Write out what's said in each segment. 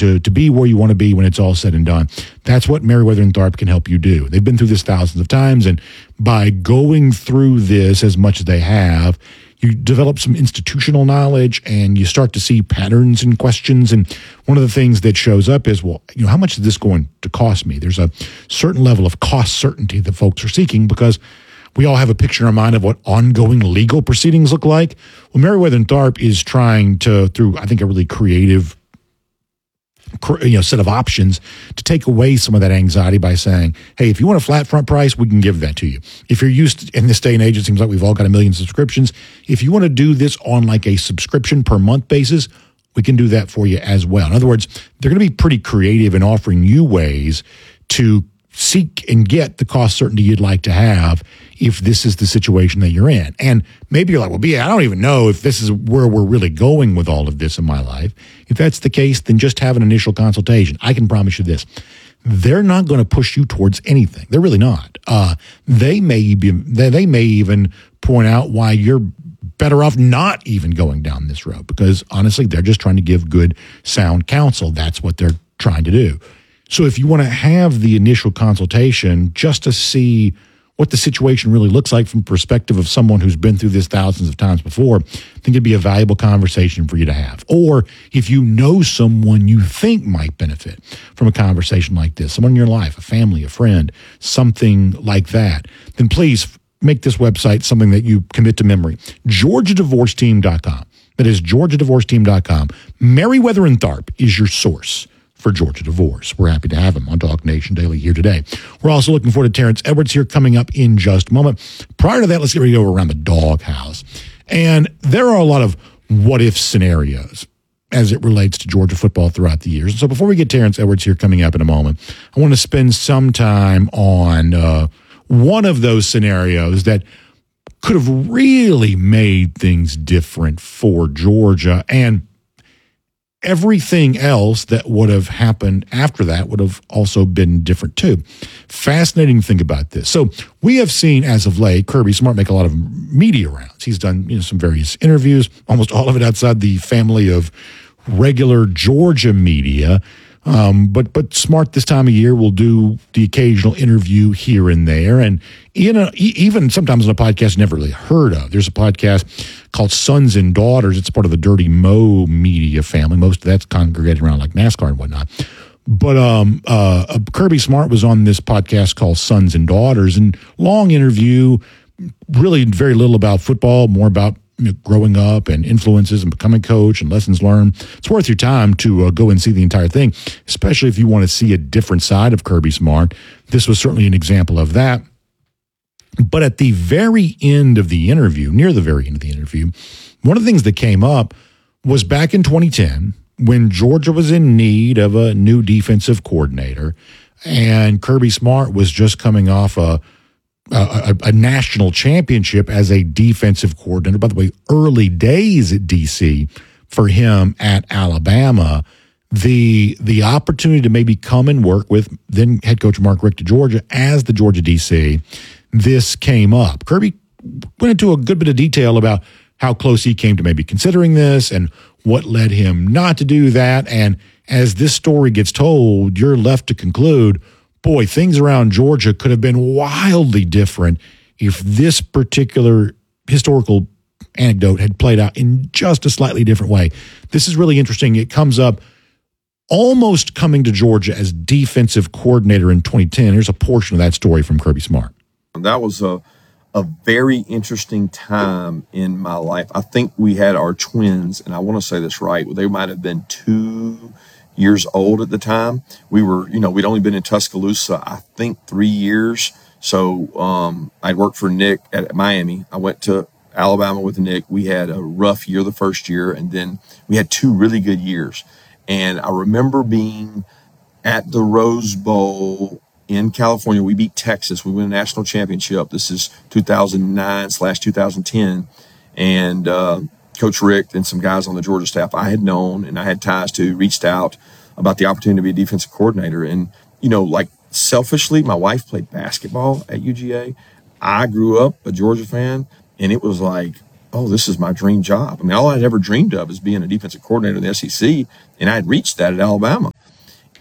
to be where you want to be when it's all said and done. That's what Meriwether and Tharp can help you do. They've been through this thousands of times, and by going through this as much as they have, you develop some institutional knowledge and you start to see patterns and questions. And one of the things that shows up is, well, how much is this going to cost me? There's a certain level of cost certainty that folks are seeking because we all have a picture in our mind of what ongoing legal proceedings look like. Well, Meriwether and Tharp is trying to, through, I think, a really creative set of options, to take away some of that anxiety by saying, hey, if you want a flat front price, we can give that to you. If you're used in this day and age, it seems like we've all got a million subscriptions. If you want to do this on like a subscription per month basis, we can do that for you as well. In other words, they're going to be pretty creative in offering you ways to seek and get the cost certainty you'd like to have if this is the situation that you're in. And maybe you're like, well, I don't even know if this is where we're really going with all of this in my life. If that's the case, then just have an initial consultation. I can promise you this. They're not going to push you towards anything. They're really not. They may even point out why you're better off not even going down this road, because honestly, they're just trying to give good, sound counsel. That's what they're trying to do. So if you want to have the initial consultation just to see what the situation really looks like from the perspective of someone who's been through this thousands of times before, I think it'd be a valuable conversation for you to have. Or if you know someone you think might benefit from a conversation like this, someone in your life, a family, a friend, something like that, then please make this website something that you commit to memory. GeorgiaDivorceTeam.com. That is GeorgiaDivorceTeam.com. Meriwether and Tharp is your source for Georgia Divorce. We're happy to have him on Talk Nation Daily here today. We're also looking forward to Terrence Edwards here coming up in just a moment. Prior to that, let's get ready to go around the doghouse. And there are a lot of what-if scenarios as it relates to Georgia football throughout the years. And so before we get Terrence Edwards here coming up in a moment, I want to spend some time on one of those scenarios that could have really made things different for Georgia, and everything else that would have happened after that would have also been different too. Fascinating to think about this. So we have seen as of late Kirby Smart make a lot of media rounds. He's done some various interviews, almost all of it outside the family of regular Georgia media. But Smart this time of year will do the occasional interview here and there, and even sometimes on a podcast you never really heard of. There's a podcast called Sons and Daughters. It's part of the Dirty Mo media family. Most of that's congregated around like NASCAR and whatnot. But Kirby Smart was on this podcast called Sons and Daughters, and long interview, really very little about football, more about growing up and influences and becoming a coach and lessons learned. It's worth your time to go and see the entire thing, especially if you want to see a different side of Kirby Smart. This was certainly an example of that. But at the very end of the interview, near the very end of the interview, one of the things that came up was back in 2010 when Georgia was in need of a new defensive coordinator, and Kirby Smart was just coming off a national championship as a defensive coordinator. By the way, early days at DC for him at Alabama. The opportunity to maybe come and work with then head coach Mark Richt to Georgia as the Georgia DC, this came up. Kirby went into a good bit of detail about how close he came to maybe considering this and what led him not to do that. And as this story gets told, you're left to conclude, boy, things around Georgia could have been wildly different if this particular historical anecdote had played out in just a slightly different way. This is really interesting. It comes up almost coming to Georgia as defensive coordinator in 2010. Here's a portion of that story from Kirby Smart. That was a very interesting time in my life. I think we had our twins, and I want to say this right. They might have been 2 years old at the time. We were, we'd only been in Tuscaloosa, I think 3 years. So I'd worked for Nick at Miami. I went to Alabama with Nick. We had a rough year the first year, and then we had 2 really good years. And I remember being at the Rose Bowl in California. We beat Texas. We won a national championship. This is 2009/2010. And Coach Richt and some guys on the Georgia staff I had known and I had ties to reached out about the opportunity to be a defensive coordinator. And, selfishly, my wife played basketball at UGA. I grew up a Georgia fan, and it was like, oh, this is my dream job. I mean, all I'd ever dreamed of is being a defensive coordinator in the SEC, and I had reached that at Alabama.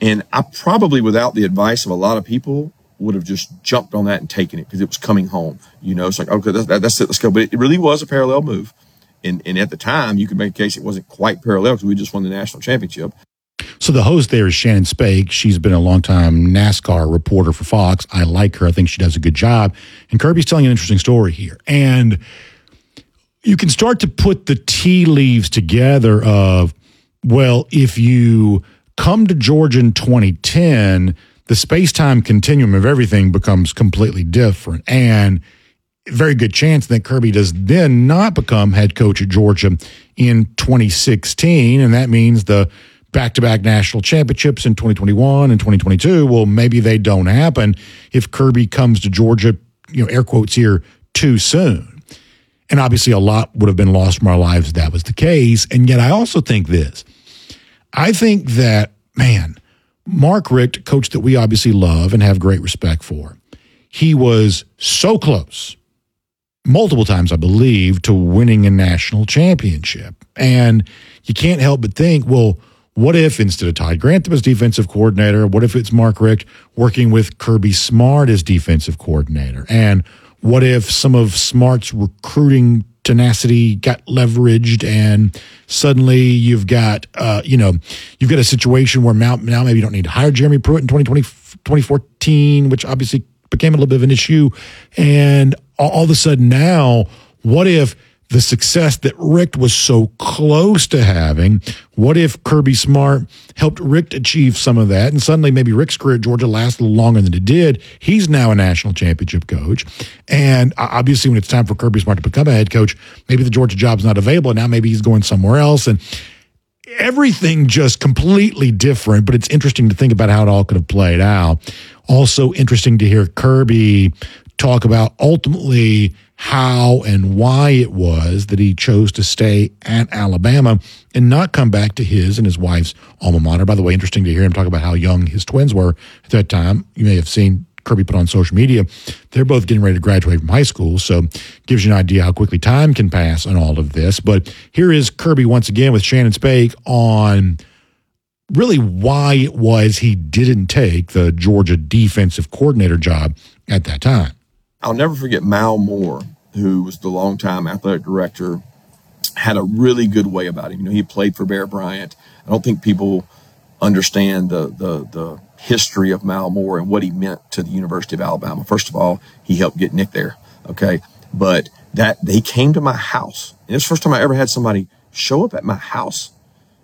And I probably, without the advice of a lot of people, would have just jumped on that and taken it because it was coming home. It's like, okay, that's it, let's go. But it really was a parallel move. And at the time, you could make a case it wasn't quite parallel because we just won the national championship. So the host there is Shannon Spake. She's been a longtime NASCAR reporter for Fox. I like her. I think she does a good job. And Kirby's telling an interesting story here. And you can start to put the tea leaves together of, well, if you come to Georgia in 2010, the space-time continuum of everything becomes completely different. And very good chance that Kirby does then not become head coach at Georgia in 2016. And that means the back-to-back national championships in 2021 and 2022, well, maybe they don't happen if Kirby comes to Georgia, air quotes here, too soon. And obviously a lot would have been lost from our lives if that was the case. And yet I also think this. I think that, man, Mark Richt, coach that we obviously love and have great respect for, he was so close, multiple times, I believe, to winning a national championship. And you can't help but think, well, what if instead of Todd Grantham as defensive coordinator, what if it's Mark Richt working with Kirby Smart as defensive coordinator? And what if some of Smart's recruiting tenacity got leveraged and suddenly you've got, you've got a situation where now maybe you don't need to hire Jeremy Pruitt in 2014, which obviously became a little bit of an issue. And all of a sudden now, what if the success that Richt was so close to having, what if Kirby Smart helped Richt achieve some of that? And suddenly maybe Richt's career at Georgia lasted a little longer than it did. He's now a national championship coach. And obviously when it's time for Kirby Smart to become a head coach, maybe the Georgia job's not available. And now maybe he's going somewhere else. And everything just completely different. But it's interesting to think about how it all could have played out. Also interesting to hear Kirby talk about ultimately how and why it was that he chose to stay at Alabama and not come back to his and his wife's alma mater. By the way, interesting to hear him talk about how young his twins were at that time. You may have seen Kirby put on social media. They're both getting ready to graduate from high school, so gives you an idea how quickly time can pass on all of this. But here is Kirby once again with Shannon Spake on really why it was he didn't take the Georgia defensive coordinator job at that time. I'll never forget Mal Moore, who was the longtime athletic director, had a really good way about him. He played for Bear Bryant. I don't think people understand the history of Mal Moore and what he meant to the University of Alabama. First of all, he helped get Nick there, okay? But that they came to my house. And it's the first time I ever had somebody show up at my house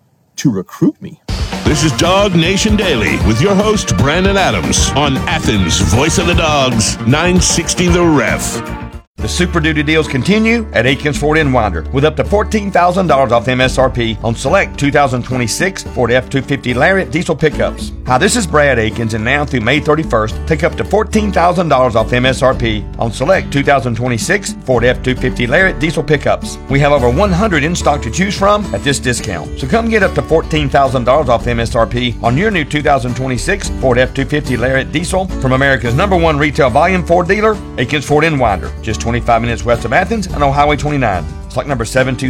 to recruit me. This is Dog Nation Daily with your host, Brandon Adams, on Athens' Voice of the Dogs, 960 The Ref. The Super Duty deals continue at Aikens Ford in Winder with up to $14,000 off MSRP on select 2026 Ford F-250 Lariat diesel pickups. Hi, this is Brad Aikens, and now through May 31st, take up to $14,000 off MSRP on select 2026 Ford F-250 Lariat diesel pickups. We have over 100 in stock to choose from at this discount. So come get up to $14,000 off MSRP on your new 2026 Ford F-250 Lariat diesel from America's #1 retail volume Ford dealer, Aikens Ford in Winder. Just 25 minutes west of Athens and on Highway 29. Select number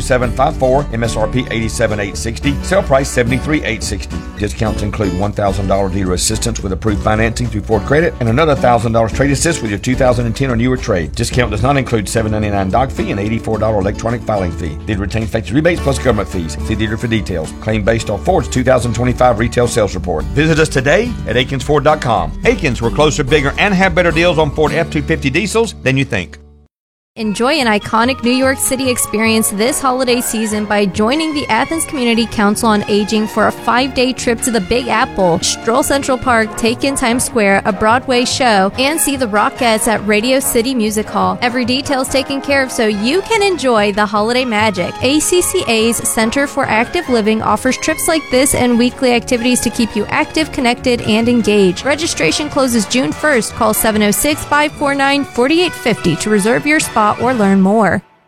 72754, MSRP $87,860, sale price $73,860. Discounts include $1,000 dealer assistance with approved financing through Ford Credit and another $1,000 trade assist with your 2010 or newer trade. Discount does not include $7.99 doc fee and $84 electronic filing fee. Dealer retains factory rebates plus government fees. See dealer for details. Claim based on Ford's 2025 retail sales report. Visit us today at AikensFord.com. Aikens, we're closer, bigger, and have better deals on Ford F-250 diesels than you think. Enjoy an iconic New York City experience this holiday season by joining the Athens Community Council on Aging for a 5-day trip to the Big Apple, stroll Central Park, take in Times Square, a Broadway show, and see the Rockettes at Radio City Music Hall. Every detail is taken care of so you can enjoy the holiday magic. ACCA's Center for Active Living offers trips like this and weekly activities to keep you active, connected, and engaged. Registration closes June 1st. Call 706-549-4850 to reserve your spot or learn more.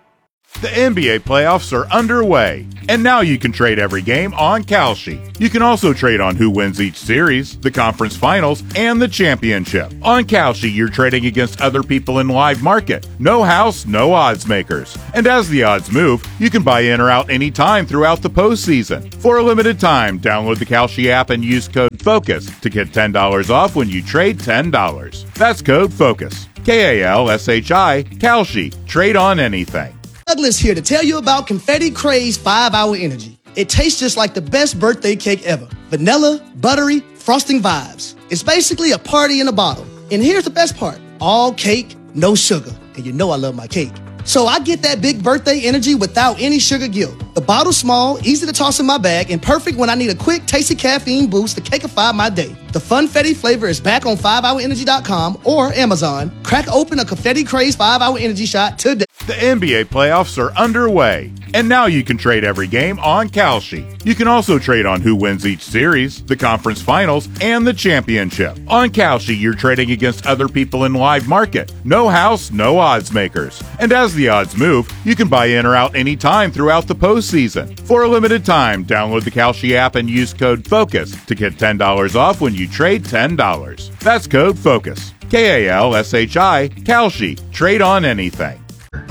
The NBA playoffs are underway, and now you can trade every game on Kalshi. You can also trade on who wins each series, the conference finals, and the championship. On Kalshi, you're trading against other people in live market. No house, no odds makers. And as the odds move, you can buy in or out anytime throughout the postseason. For a limited time, download the Kalshi app and use code FOCUS to get $10 off when you trade $10. That's code FOCUS. Kalshi. Kalshi. Trade on anything. Douglas here to tell you about Confetti Craze 5-Hour Energy. It tastes just like the best birthday cake ever. Vanilla, buttery, frosting vibes. It's basically a party in a bottle. And here's the best part. All cake, no sugar. And you know I love my cake. So I get that big birthday energy without any sugar guilt. The bottle's small, easy to toss in my bag, and perfect when I need a quick, tasty caffeine boost to cakeify my day. The Funfetti flavor is back on 5hourenergy.com or Amazon. Crack open a Confetti Craze 5-Hour Energy shot today. The NBA playoffs are underway, and now you can trade every game on Kalshi. You can also trade on who wins each series, the conference finals, and the championship. On Kalshi, you're trading against other people in live market. No house, no odds makers. And as the odds move, you can buy in or out anytime throughout the postseason. For a limited time, download the Kalshi app and use code FOCUS to get $10 off when you trade $10. That's code FOCUS. Kalshi. Kalshi. Trade on anything.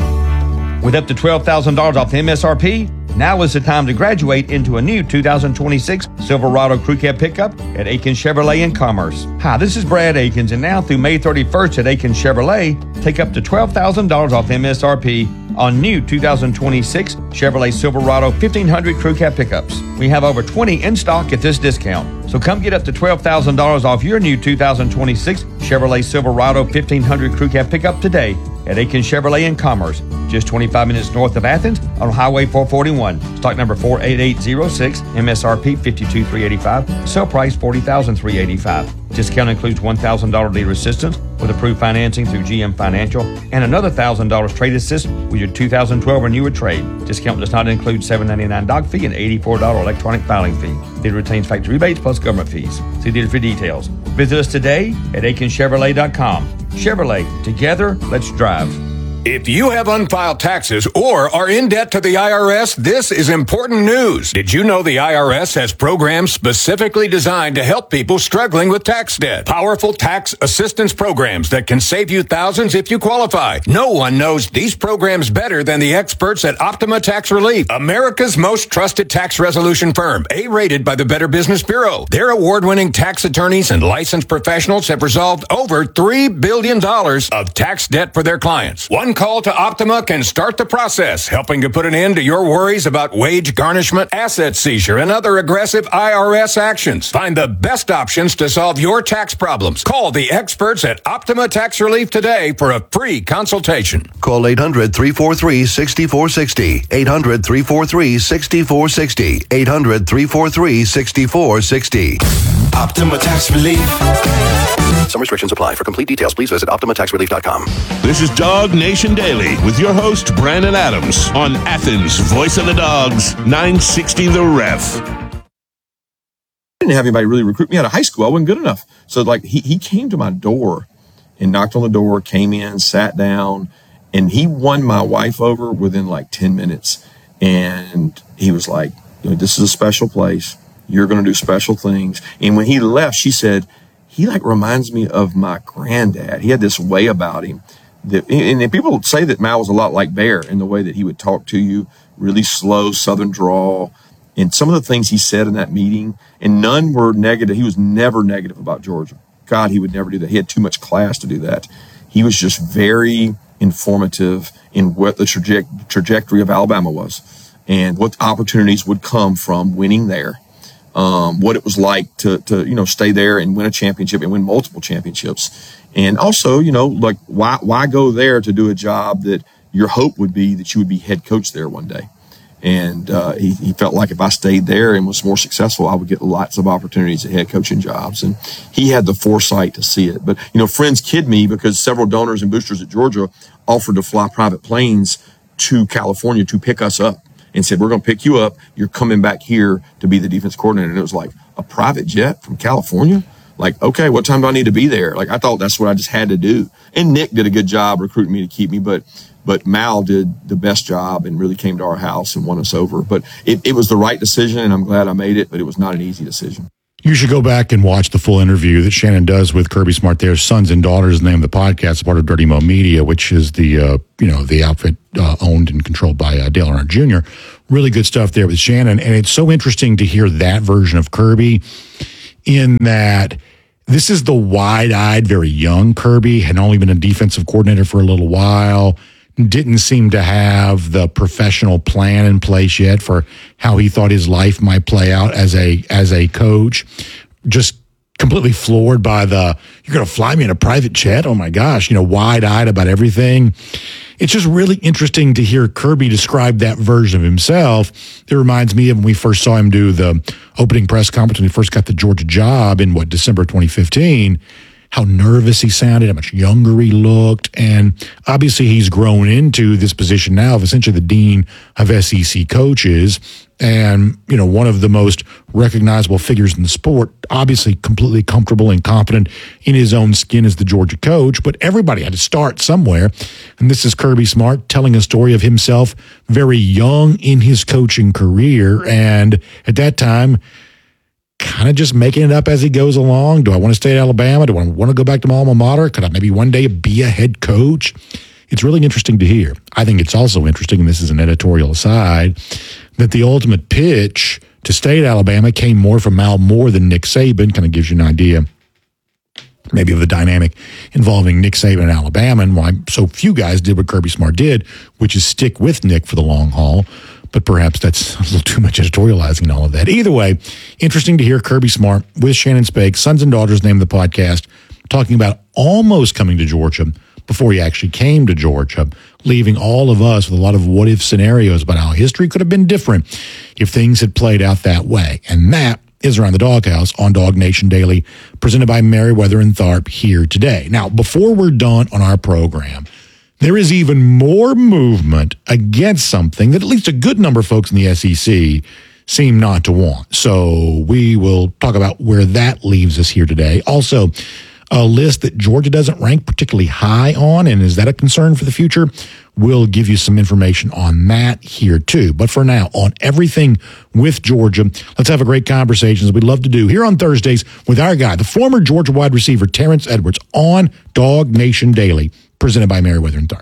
With up to $12,000 off the MSRP, now is the time to graduate into a new 2026 Silverado Crew Cab pickup at Aikens Chevrolet in Commerce. Hi, this is Brad Aikens, and now through May 31st at Aikens Chevrolet, take up to $12,000 off the MSRP on new 2026 Chevrolet Silverado 1500 Crew Cab pickups. We have over 20 in stock at this discount. So come get up to $12,000 off your new 2026 Chevrolet Silverado 1500 Crew Cab pickup today at Aikens Chevrolet in Commerce, just 25 minutes north of Athens on Highway 441. Stock number 48806, MSRP $52,385, sale price $40,385. Discount includes $1,000 dealer assistance with approved financing through GM Financial and another $1,000 trade assist with your 2012 or newer trade. Discount does not include $7.99 doc fee and $84 electronic filing fee. Dealer retains factory rebates plus government fees. See dealer for details. Visit us today at AikenChevrolet.com. Chevrolet, together, let's drive. If you have unfiled taxes or are in debt to the IRS, this is important news. Did you know the IRS has programs specifically designed to help people struggling with tax debt? Powerful tax assistance programs that can save you thousands if you qualify. No one knows these programs better than the experts at Optima Tax Relief, America's most trusted tax resolution firm, A-rated by the Better Business Bureau. Their award-winning tax attorneys and licensed professionals have resolved over $3 billion of tax debt for their clients. One call to Optima can start the process, helping to put an end to your worries about wage garnishment, asset seizure, and other aggressive IRS actions. Find the best options to solve your tax problems. Call the experts at Optima Tax Relief today for a free consultation. Call 800-343-6460. 800-343-6460. 800-343-6460. Optima Tax Relief. Some restrictions apply. For complete details, please visit OptimaTaxRelief.com. This is Dog Nation Daily with your host, Brandon Adams, on Athens' Voice of the Dogs, 960 The Ref. I didn't have anybody really recruit me out of high school. I wasn't good enough. So like he came to my door and knocked on the door, came in, sat down, and he won my wife over within like 10 minutes. And he was like, this is a special place. You're going to do special things. And when he left, she said, he like reminds me of my granddad. He had this way about him that, and people say that Mal was a lot like Bear in the way that he would talk to you, really slow Southern drawl. And some of the things he said in that meeting, and none were negative. He was never negative about Georgia. God, he would never do that. He had too much class to do that. He was just very informative in what the trajectory of Alabama was and what opportunities would come from winning there. What it was like to stay there and win a championship and win multiple championships. And also, like why go there to do a job that your hope would be that you would be head coach there one day. And he felt like if I stayed there and was more successful, I would get lots of opportunities at head coaching jobs. And he had the foresight to see it. But, friends kid me because several donors and boosters at Georgia offered to fly private planes to California to pick us up. And said, we're going to pick you up. You're coming back here to be the defense coordinator. And it was like, a private jet from California? like, okay, what time do I need to be there? Like, I thought that's what I just had to do. And Nick did a good job recruiting me to keep me, but Mal did the best job and really came to our house and won us over. But it was the right decision, and I'm glad I made it, but it was not an easy decision. You should go back and watch the full interview that Shannon does with Kirby Smart. Their Sons and Daughters, the name of the podcast, part of Dirty Mo Media, which is the the outfit owned and controlled by Dale Earnhardt Jr. Really good stuff there with Shannon, and it's so interesting to hear that version of Kirby. In that, this is the wide-eyed, very young Kirby, had only been a defensive coordinator for a little while. Didn't seem to have the professional plan in place yet for how he thought his life might play out as a coach. Just completely floored by you're going to fly me in a private jet? Oh my gosh, wide-eyed about everything. It's just really interesting to hear Kirby describe that version of himself. It reminds me of when we first saw him do the opening press conference when he first got the Georgia job in December 2015. How nervous he sounded, how much younger he looked. And obviously he's grown into this position now of essentially the dean of SEC coaches and, one of the most recognizable figures in the sport, obviously completely comfortable and confident in his own skin as the Georgia coach. But everybody had to start somewhere. And this is Kirby Smart telling a story of himself very young in his coaching career. And at that time, kind of just making it up as he goes along. Do I want to stay at Alabama? Do I want to go back to my alma mater? Could I maybe one day be a head coach? It's really interesting to hear. I think it's also interesting, and this is an editorial aside, that the ultimate pitch to stay at Alabama came more from Mal Moore than Nick Saban. Kind of gives you an idea maybe of the dynamic involving Nick Saban and Alabama and why so few guys did what Kirby Smart did, which is stick with Nick for the long haul. But perhaps that's a little too much editorializing and all of that. Either way, interesting to hear Kirby Smart with Shannon Spake, Sons and Daughters, name of the podcast, talking about almost coming to Georgia before he actually came to Georgia, leaving all of us with a lot of what-if scenarios about how history could have been different if things had played out that way. And that is Around the Doghouse on Dog Nation Daily, presented by Meriwether and Tharp here today. Now, before we're done on our program, there is even more movement against something that at least a good number of folks in the SEC seem not to want. So we will talk about where that leaves us here today. Also, a list that Georgia doesn't rank particularly high on, and is that a concern for the future? We'll give you some information on that here too. But for now, on everything with Georgia, let's have a great conversation as we'd love to do here on Thursdays with our guy, the former Georgia wide receiver, Terrence Edwards, on Dog Nation Daily, presented by Meriwether and Tharp.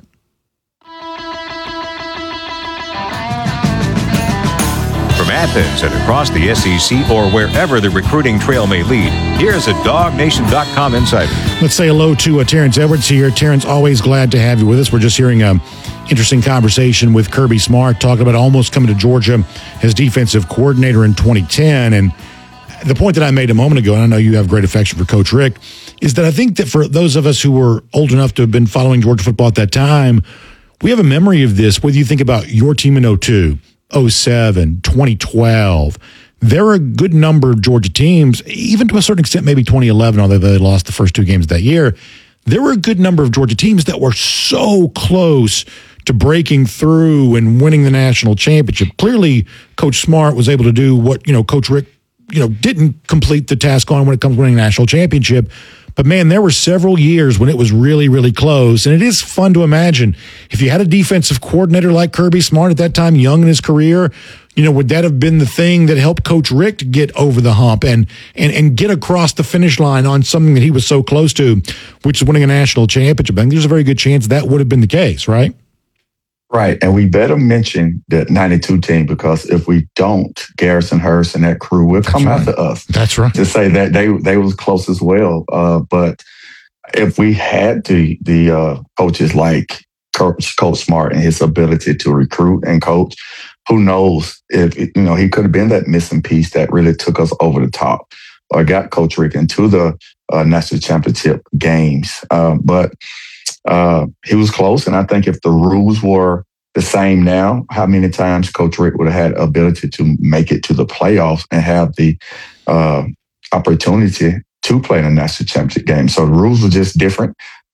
From Athens and across the SEC or wherever the recruiting trail may lead, here's a DogNation.com insider. Let's say hello to Terrence Edwards here. Terrence, always glad to have you with us. We're just hearing an interesting conversation with Kirby Smart, talking about almost coming to Georgia as defensive coordinator in 2010. And the point that I made a moment ago, and I know you have great affection for Coach Richt, is that I think that for those of us who were old enough to have been following Georgia football at that time, we have a memory of this, whether you think about your team in 2002, 2007, 2012. There are a good number of Georgia teams, even to a certain extent, maybe 2011, although they lost the first two games that year. There were a good number of Georgia teams that were so close to breaking through and winning the national championship. Clearly, Coach Smart was able to do what, Coach Richt, didn't complete the task on when it comes to winning a national championship. But man, there were several years when it was really, really close. And it is fun to imagine if you had a defensive coordinator like Kirby Smart at that time, young in his career, would that have been the thing that helped Coach Richt get over the hump and get across the finish line on something that he was so close to, which is winning a national championship? I think there's a very good chance that would have been the case, right? Right. And we better mention that 92 team, because if we don't, Garrison Hurst and that crew will come after us. That's right. To say that they was close as well. But if we had the coaches like Coach Smart and his ability to recruit and coach, who knows if, he could have been that missing piece that really took us over the top or got Coach Richt into the national championship games. But he was close, and I think if the rules were the same now, how many times Coach Richt would have had ability to make it to the playoffs and have the opportunity to play in a national championship game. So the rules were just different.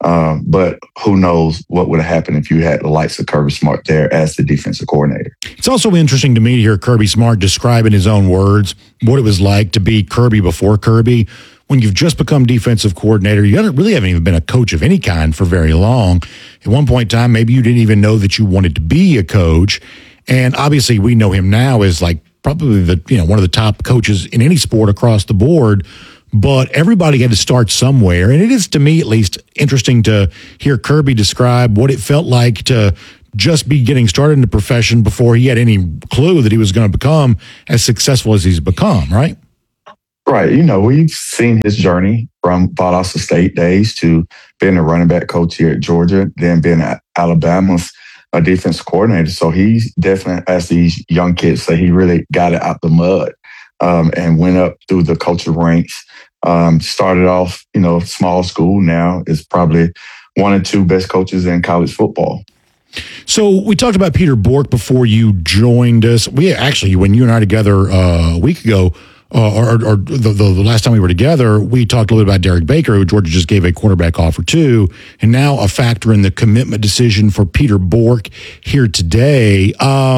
But who knows what would have happened if you had the likes of Kirby Smart there as the defensive coordinator. It's also interesting to me to hear Kirby Smart describe in his own words what it was like to be Kirby before Kirby. When you've just become defensive coordinator, you really haven't even been a coach of any kind for very long. At one point in time, maybe you didn't even know that you wanted to be a coach. And obviously we know him now as like probably one of the top coaches in any sport across the board. But everybody had to start somewhere. And it is, to me at least, interesting to hear Kirby describe what it felt like to just be getting started in the profession before he had any clue that he was going to become as successful as he's become, right? Right. We've seen his journey from Valdosta State days to being a running back coach here at Georgia, then being at Alabama's defense coordinator. So he's definitely, as these young kids say, he really got it out the mud and went up through the coaching ranks. Started off, small school. Now is probably one of two best coaches in college football. So we talked about Peter Bork before you joined us. We actually, when you and I together a week ago, or the last time we were together, we talked a little bit about Derek Baker, who Georgia just gave a quarterback offer to, and now a factor in the commitment decision for Peter Bork here today.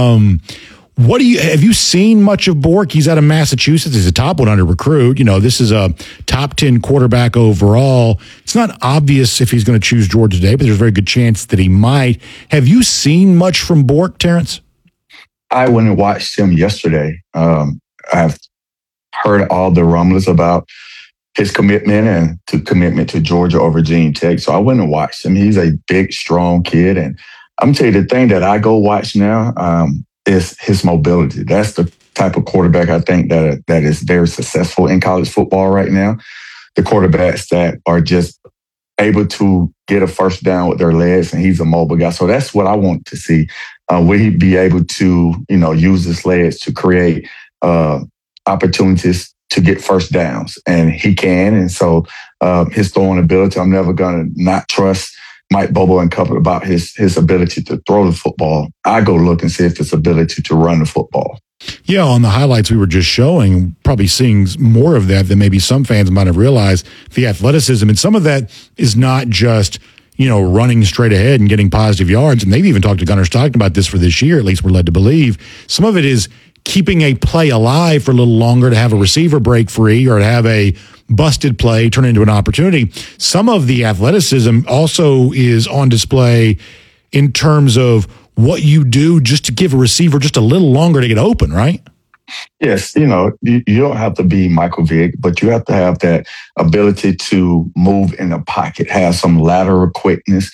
Have you seen much of Bork? He's out of Massachusetts. He's a top 100 recruit. This is a top 10 quarterback overall. It's not obvious if he's going to choose Georgia today, but there's a very good chance that he might. Have you seen much from Bork, Terrence? I went and watched him yesterday. I've heard all the rumblings about his commitment to Georgia or Virginia Tech. So I went and watched him. He's a big, strong kid. And I'm going to tell you the thing that I go watch now, is his mobility. That's the type of quarterback I think that is very successful in college football right now. The quarterbacks that are just able to get a first down with their legs, and he's a mobile guy. So that's what I want to see. Will he be able to, use his legs to create opportunities to get first downs? And he can. And so his throwing ability, I'm never going to not trust Mike Bobo and Cover about his ability to throw the football. I go look and see if his ability to run the football. Yeah, on the highlights we were just showing, probably seeing more of that than maybe some fans might have realized. The athleticism, and some of that is not just, running straight ahead and getting positive yards. And they've even talked to Gunnar Stockton about this for this year, at least we're led to believe. Some of it is keeping a play alive for a little longer to have a receiver break free or to have a busted play turn into an opportunity. Some of the athleticism also is on display in terms of what you do just to give a receiver just a little longer to get open, right? Yes, you don't have to be Michael Vick, but you have to have that ability to move in the pocket, have some lateral quickness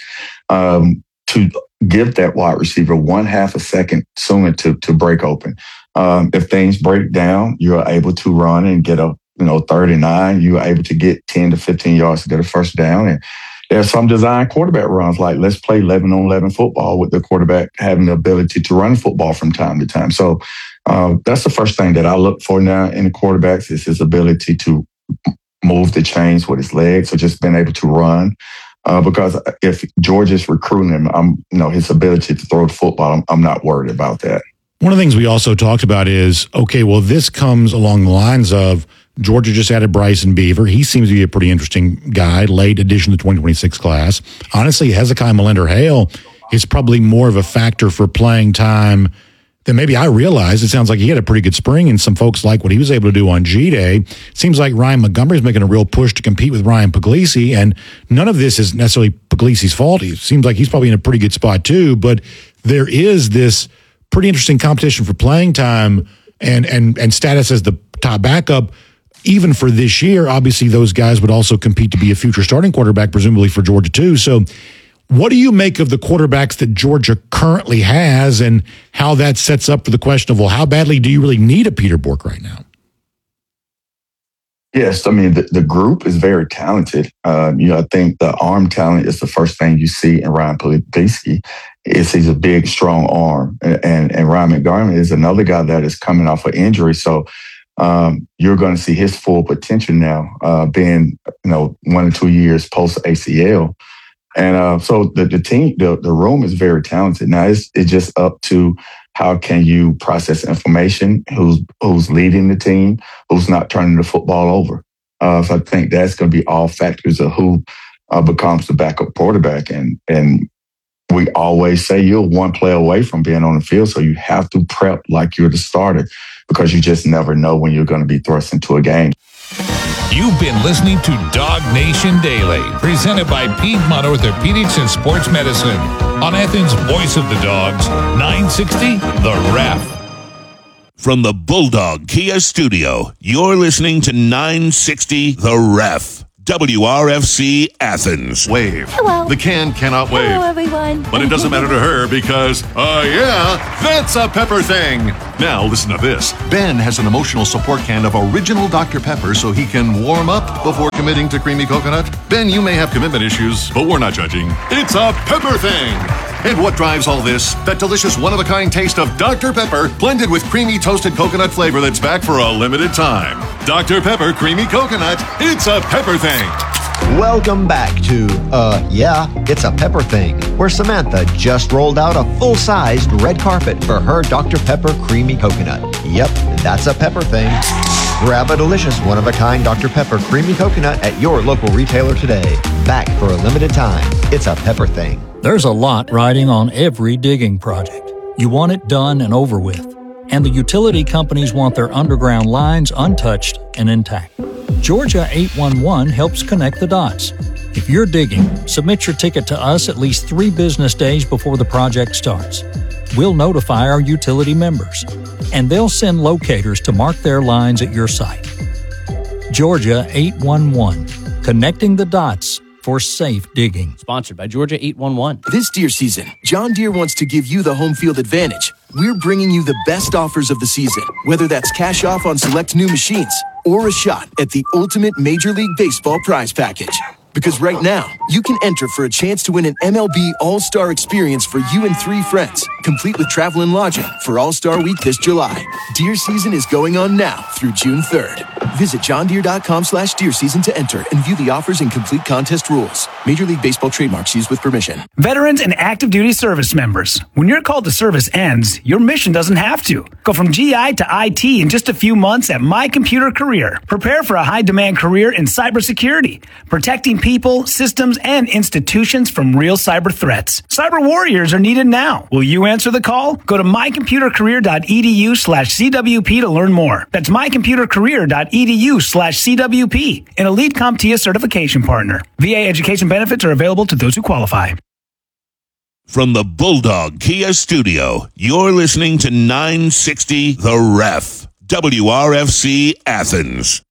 to give that wide receiver 1/2 a second sooner to break open. If things break down, you're able to run and get a 39, you are able to get 10 to 15 yards to get a first down. And there's some design quarterback runs, like let's play 11 on 11 football with the quarterback having the ability to run football from time to time. So that's the first thing that I look for now in the quarterbacks is his ability to move the chains with his legs or just being able to run. Because if Georgia's recruiting him, his ability to throw the football, I'm not worried about that. One of the things we also talked about is, okay, well, this comes along the lines of Georgia just added Bryson Beaver. He seems to be a pretty interesting guy, late addition to the 2026 class. Honestly, Hezekiah Malender-Hale is probably more of a factor for playing time than maybe I realized. It sounds like he had a pretty good spring, and some folks like what he was able to do on G-Day. Seems like Ryan Montgomery is making a real push to compete with Ryan Puglisi, and none of this is necessarily Puglisi's fault. It seems like he's probably in a pretty good spot too, but there is this pretty interesting competition for playing time and status as the top backup. Even for this year, obviously those guys would also compete to be a future starting quarterback, presumably for Georgia too. So what do you make of the quarterbacks that Georgia currently has and how that sets up for the question of, well, how badly do you really need a Peter Bork right now? Yes, I mean, the group is very talented. I think the arm talent is the first thing you see in Ryan Puglisi. He's a big, strong arm. And Ryan Montgomery is another guy that is coming off an injury. So you're going to see his full potential now, being 1 or 2 years post ACL, and so the team, the room is very talented. Now it's just up to how can you process information, who's leading the team, who's not turning the football over. So I think that's going to be all factors of who becomes the backup quarterback. And we always say you're one play away from being on the field, so you have to prep like you're the starter because you just never know when you're going to be thrust into a game. You've been listening to Dog Nation Daily, presented by Piedmont Orthopedics and Sports Medicine on Athens' Voice of the Dogs, 960 The Ref. From the Bulldog Kia Studio, you're listening to 960 The Ref. WRFC Athens. Wave. Hello. The can cannot wave. Hello, everyone. But it doesn't matter to her because, yeah, that's a Pepper thing. Now, listen to this. Ben has an emotional support can of original Dr. Pepper so he can warm up before committing to creamy coconut. Ben, you may have commitment issues, but we're not judging. It's a Pepper thing. And what drives all this? That delicious one-of-a-kind taste of Dr. Pepper blended with creamy toasted coconut flavor that's back for a limited time. Dr. Pepper Creamy Coconut. It's a Pepper thing. Welcome back to, It's a Pepper Thing, where Samantha just rolled out a full-sized red carpet for her Dr. Pepper Creamy Coconut. Yep, that's a Pepper Thing. Grab a delicious one-of-a-kind Dr. Pepper Creamy Coconut at your local retailer today. Back for a limited time. It's a Pepper Thing. There's a lot riding on every digging project. You want it done and over with. And the utility companies want their underground lines untouched and intact. Georgia 811 helps connect the dots. If you're digging, submit your ticket to us at least 3 business days before the project starts. We'll notify our utility members, and they'll send locators to mark their lines at your site. Georgia 811, connecting the dots for safe digging. Sponsored by Georgia 811. This deer season, John Deere wants to give you the home field advantage. We're bringing you the best offers of the season, whether that's cash off on select new machines or a shot at the ultimate Major League Baseball prize package. Because right now, you can enter for a chance to win an MLB All-Star experience for you and 3 friends, complete with travel and lodging for All-Star Week this July. Deer season is going on now through June 3rd. Visit johndeere.com/deer season to enter and view the offers and complete contest rules. Major League Baseball trademarks used with permission. Veterans and active duty service members, when your call to service ends, your mission doesn't have to. Go from GI to IT in just a few months at My Computer Career. Prepare for a high-demand career in cybersecurity, protecting people, systems, and institutions from real cyber threats. Cyber warriors are needed now. Will you answer the call? Go to mycomputercareer.edu/CWP to learn more. That's mycomputercareer.edu/CWP, an elite CompTIA certification partner. VA education benefits are available to those who qualify. From the Bulldog Kia Studio, you're listening to 960 The Ref. WRFC Athens.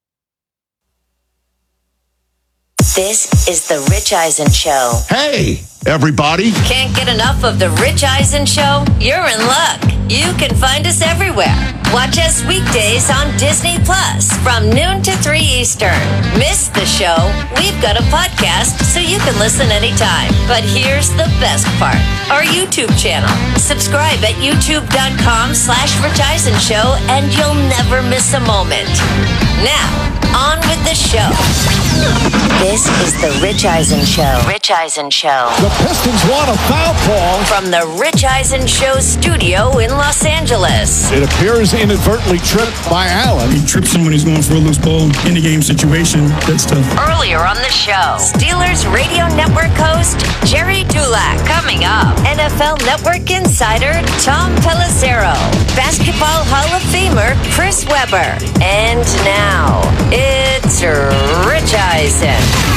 This is The Rich Eisen Show. Hey, everybody. Can't get enough of The Rich Eisen Show? You're in luck. You can find us everywhere. Watch us weekdays on Disney Plus from noon to 3 Eastern. Miss the show? We've got a podcast so you can listen anytime. But here's the best part. Our YouTube channel. Subscribe at youtube.com/Rich Eisen Show and you'll never miss a moment. Now, on with the show. This is The Rich Eisen Show. Rich Eisen Show. The Pistons want a foul call. From the Rich Eisen Show studio in Los Angeles. It appears inadvertently tripped by Allen. He trips him when he's going for a loose ball in the game situation. That's tough. Earlier on the show, Steelers Radio Network host Jerry Dulac. Coming up, NFL Network insider Tom Pelissero. Basketball Hall of Famer Chris Webber. And now, it's Rich Eisen.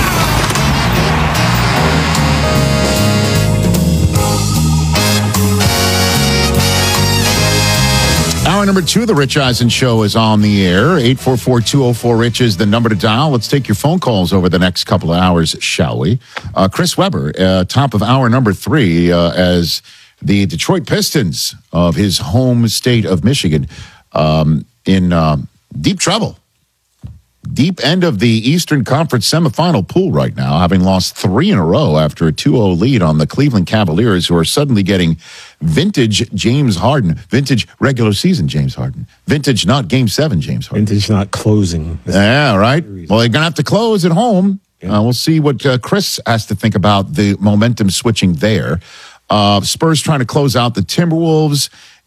Hour number 2 of the Rich Eisen Show is on the air. 844-204-RICH is the number to dial. Let's take your phone calls over the next couple of hours, shall we? Chris Webber, top of hour number 3, as the Detroit Pistons of his home state of Michigan in deep trouble. Deep end of the Eastern Conference semifinal pool right now, having lost 3 in a row after a 2-0 lead on the Cleveland Cavaliers, who are suddenly getting vintage James Harden, vintage regular season James Harden, vintage not Game 7 James Harden. Vintage not closing. Yeah, right. Well, they're going to have to close at home. Yeah. We'll see what Chris has to think about the momentum switching there. Spurs trying to close out the Timberwolves.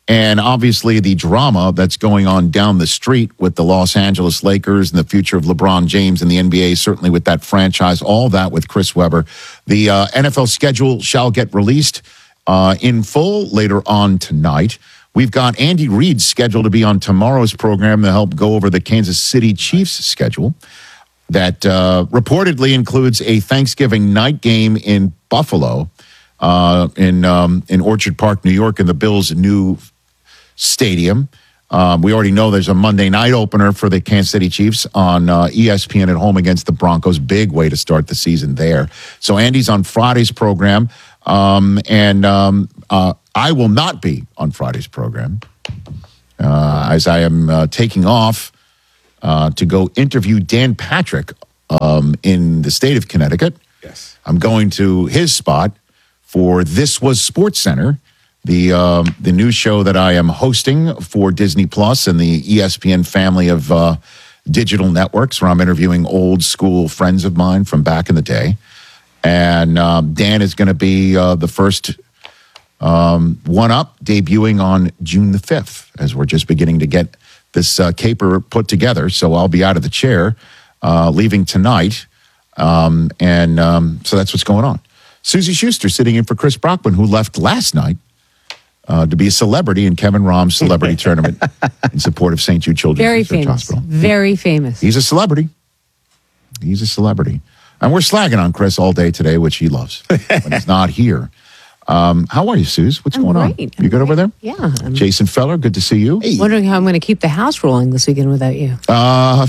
And obviously the drama that's going on down the street with the Los Angeles Lakers and the future of LeBron James and the NBA, certainly with that franchise, all that with Chris Webber. The NFL schedule shall get released in full later on tonight. We've got Andy Reid scheduled to be on tomorrow's program to help go over the Kansas City Chiefs schedule that reportedly includes a Thanksgiving night game in Buffalo, in Orchard Park, New York, in the Bills' new stadium. We already know there's a Monday night opener for the Kansas City Chiefs on ESPN at home against the Broncos. Big way to start the season there. So Andy's on Friday's program, and I will not be on Friday's program as I am taking off to go interview Dan Patrick in the state of Connecticut. Yes. I'm going to his spot for This Was Sports Center, the new show that I am hosting for Disney Plus and the ESPN family of digital networks, where I'm interviewing old school friends of mine from back in the day. And Dan is going to be the first one up, debuting on June the 5th, as we're just beginning to get this caper put together. So I'll be out of the chair, leaving tonight. So that's what's going on. Susie Schuster sitting in for Chris Brockman, who left last night to be a celebrity in Kevin Rahm's celebrity tournament in support of St. Jude Children's Very Research famous. Hospital. Very famous. He's a celebrity. He's a celebrity. And we're slagging on Chris all day today, which he loves when he's not here. How are you, Suze? What's going on? great. You good over there? Yeah. I'm Jason Feller, good to see you. wondering how I'm going to keep the house rolling this weekend without you. Wow.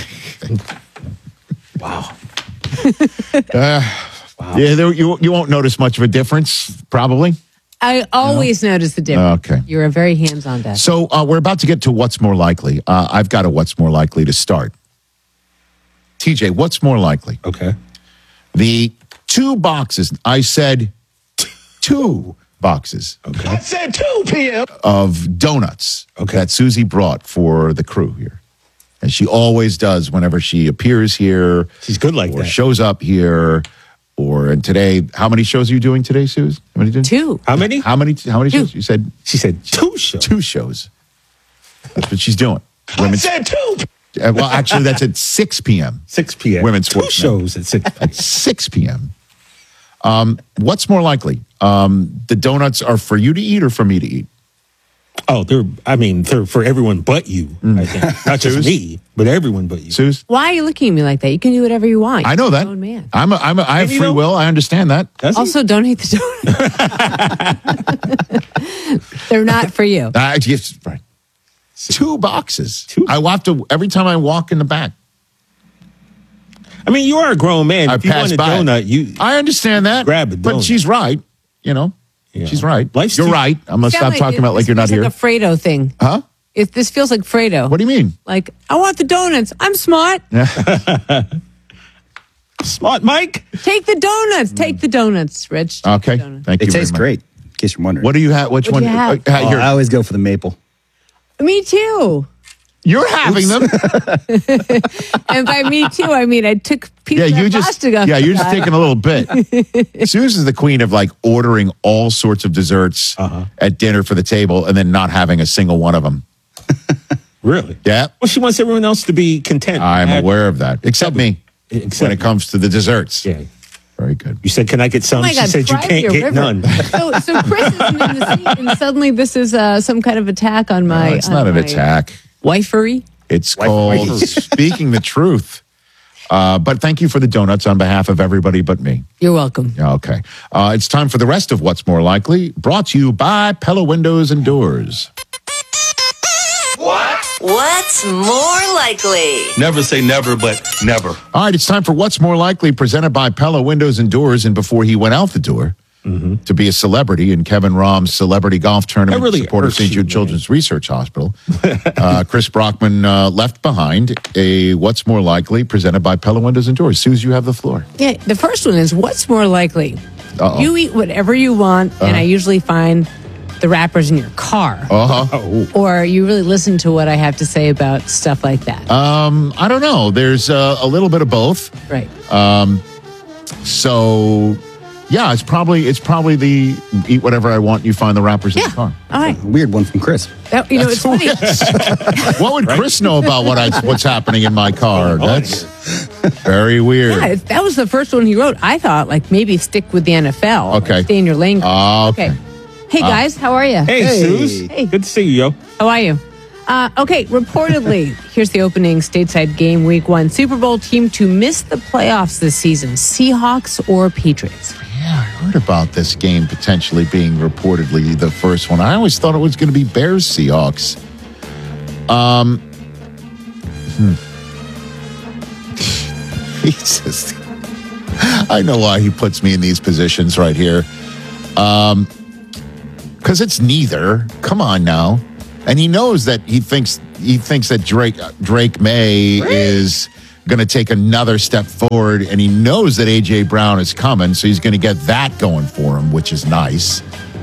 Yeah, you won't notice much of a difference, probably. I always notice the difference. Okay. You're a very hands-on dad. So we're about to get to what's more likely. I've got a what's more likely to start. TJ, what's more likely? Okay. The 2 boxes. I said 2 boxes. Okay. I said 2 p.m. of donuts that Susie brought for the crew here. And she always does whenever she appears here. She's good like or that. shows up here. And today, how many shows are you doing today, Suze? How many? 2. How many? How many shows? You said? She said 2 shows. 2 shows. That's what she's doing. I said 2. Well, actually, that's at 6 p.m. 6 p.m. Women's 2 Sports shows at 6 p.m. At 6 p.m. What's more likely? The donuts are for you to eat or for me to eat? Oh, they're for everyone but you, I think. Not just me, but everyone but you. Suze? Why are you looking at me like that? You can do whatever you want. I know that. You're your own man. I have free will. I understand that. Also, don't eat the donuts. They're not for you. Yes, right. 2 boxes. I will have to, every time I walk in the back. I mean, you are a grown man. I If you want pass a by. donut, I understand that. grab a donut. But she's right. You know, she's right. You're right. I'm going to stop talking about like you're not here. here. It's like a Fredo thing. Huh? This feels like Fredo. What do you mean? Like, I want the donuts. I'm smart. Smart Mike. Take the donuts. Take the donuts, Rich. Take Okay. the donuts. Thank you. They very taste much. great, in case you're wondering. What do you have? Which What one? do you have? I always go for the maple. Me too. You're having them. And by me too, I mean I took pizza you and just pasta off you're the just guy. taking a little bit. Susan's the queen of like ordering all sorts of desserts at dinner for the table and then not having a single one of them. Really? Yeah. Well, she wants everyone else to be content. I'm aware of that, except me. When it comes to the desserts. Yeah. Very good. You said, "Can I get some?" Oh my She God, said, "You pride can't your get river. none." So Chris isn't in the seat, and suddenly this is some kind of attack on my. No, it's not an attack. Wifery. It's called speaking the truth. But thank you for the donuts on behalf of everybody but me. You're welcome. Okay. It's time for the rest of What's More Likely, brought to you by Pella Windows and Doors. What's more likely? Never say never, but never. All right, it's time for What's More Likely, presented by Pella Windows and Doors. And before he went out the door to be a celebrity in Kevin Rahm's celebrity golf tournament in support of St. Jude Children's Research Hospital, Chris Brockman left behind a What's More Likely, presented by Pella Windows and Doors. Suze, you have the floor. Yeah, the first one is what's more likely? Uh-oh. You eat whatever you want, and I usually find the wrappers in your car. Or you really listen to what I have to say about stuff like that. I don't know. There's a little bit of both. Right. So Yeah, it's probably the eat whatever I want. You find the wrappers in the car. All right. Weird one from Chris. It's funny. What would Chris know about what's happening in my car? That's very weird. Yeah, that was the first one he wrote. I thought maybe stick with the NFL. Okay. Stay in your lane. Okay. Hey guys, how are you? Hey, Suze. Hey. Good to see you, yo. How are you? Okay, reportedly, here's the opening stateside game week 1. Super Bowl team to miss the playoffs this season, Seahawks or Patriots? Yeah, I heard about this game potentially being reportedly the first one. I always thought it was going to be Bears Seahawks. He's just, I know why he puts me in these positions right here. Because it's neither. Come on now. And he knows that he thinks that Drake May is going to take another step forward, and he knows that A.J. Brown is coming, so he's going to get that going for him, which is nice.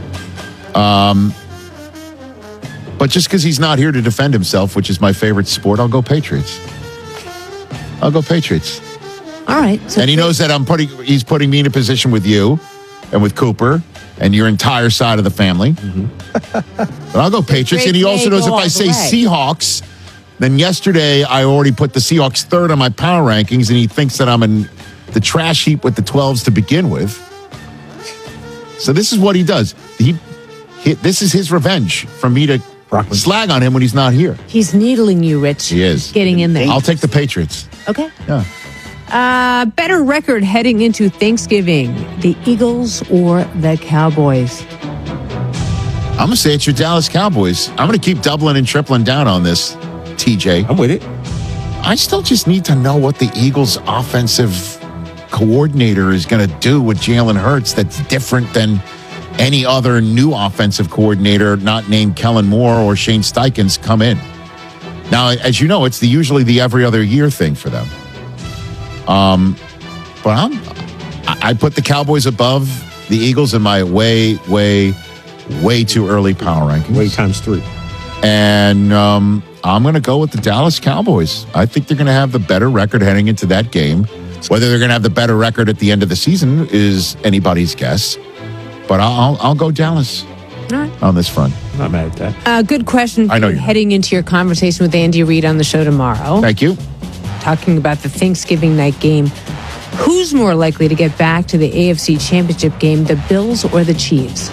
But just because he's not here to defend himself, which is my favorite sport, I'll go Patriots. All right. So and he knows that he's putting me in a position with you and with Cooper and your entire side of the family. But I'll go Patriots. And he also knows if I say Seahawks, then yesterday I already put the Seahawks third on my power rankings, and he thinks that I'm in the trash heap with the 12s to begin with. So this is what he does. This is his revenge for me to slag on him when he's not here. He's needling you, Rich. He is. Getting in there. I'll take the Patriots. Okay. Yeah. Better record heading into Thanksgiving, the Eagles or the Cowboys? I'm going to say it's your Dallas Cowboys. I'm going to keep doubling and tripling down on this, TJ. I'm with it. I still just need to know what the Eagles' offensive coordinator is going to do with Jalen Hurts that's different than any other new offensive coordinator not named Kellen Moore or Shane Steichens come in. Now, as you know, it's usually the every other year thing for them. But I put the Cowboys above the Eagles in my way too early power rankings. Way times 3. And I'm going to go with the Dallas Cowboys. I think they're going to have the better record heading into that game. Whether they're going to have the better record at the end of the season is anybody's guess. But I'll go Dallas on this front. I'm not mad at that. Good question. I know you're heading into your conversation with Andy Reid on the show tomorrow. Thank you. Talking about the Thanksgiving night game. Who's more likely to get back to the AFC Championship game, the Bills or the Chiefs?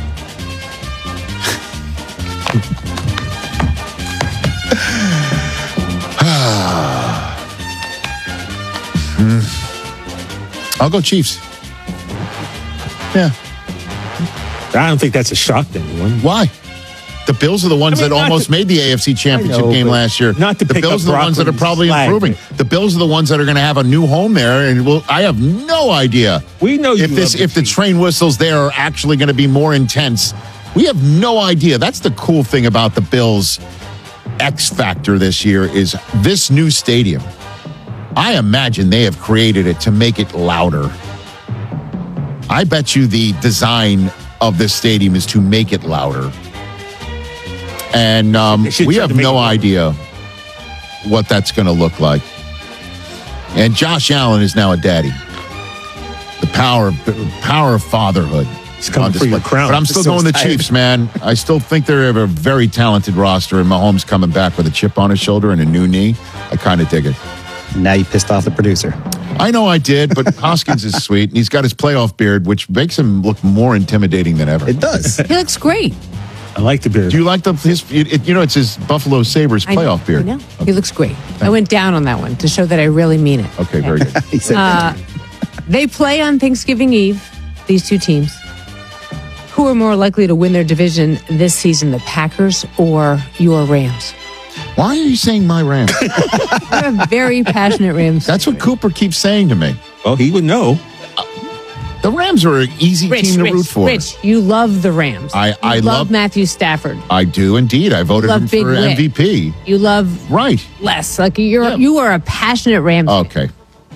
I'll go Chiefs. Yeah. I don't think that's a shock to anyone. Why? The Bills are the ones that almost made the AFC Championship game last year. Not to the pick Bills up are the ones that are probably Brockman's improving. flag. The Bills are the ones that are going to have a new home there, and I have no idea. We know if the train whistles there are actually going to be more intense. We have no idea. That's the cool thing about the Bills' X factor this year is this new stadium. I imagine they have created it to make it louder. I bet you the design of this stadium is to make it louder. And we have no idea what that's going to look like. And Josh Allen is now a daddy. The power of fatherhood. It's coming for your crown. But I'm still going the Chiefs, man. I still think they have a very talented roster, and Mahomes coming back with a chip on his shoulder and a new knee. I kind of dig it. Now you pissed off the producer. I know I did, but Hoskins is sweet, and he's got his playoff beard, which makes him look more intimidating than ever. It does. He looks great. I like the beard. Do you like it's his Buffalo Sabres playoff beard. I know. He looks great. I went down on that one to show that I really mean it. Okay, very good. He said They play on Thanksgiving Eve, these two teams. Who are more likely to win their division this season, the Packers or your Rams? Why are you saying my Rams? You're a very passionate Rams. That's what Cooper keeps saying to me. Well, he would know. The Rams are an easy team to root for. Rich, you love the Rams. I love love Matthew Stafford. I do indeed. I voted love him Big for Wit. MVP. You love Right. Les. Like you are a passionate Rams. Okay.